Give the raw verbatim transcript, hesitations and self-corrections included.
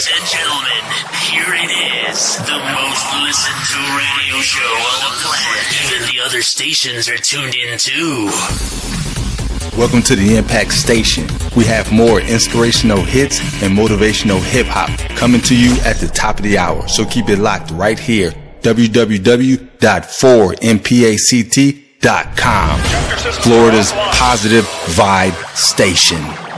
and gentlemen, here it is, the most listened to radio show on the planet. Even the other stations are tuned in too. Welcome to the Impact Station. We have more inspirational hits and motivational hip-hop coming to you at the top of the hour. So keep it locked right here. w w w dot four m pact dot com. Florida's positive vibe station.